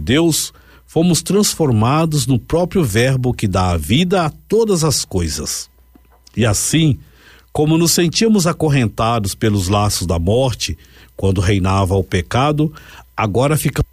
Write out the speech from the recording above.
Deus, fomos transformados no próprio Verbo que dá a vida a todas as coisas. E assim, como nos sentíamos acorrentados pelos laços da morte, quando reinava o pecado, agora ficamos